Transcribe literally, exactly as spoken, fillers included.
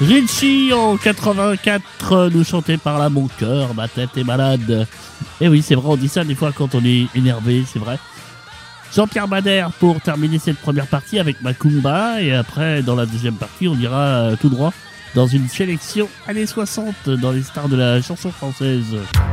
Richie en quatre-vingt-quatre nous chantait par là mon cœur, ma tête est malade. Et oui, c'est vrai, on dit ça des fois quand on est énervé, c'est vrai. Jean-Pierre Madère pour terminer cette première partie avec Macumba. Et après, dans la deuxième partie, on ira euh, tout droit dans une sélection années soixante dans les stars de la chanson française.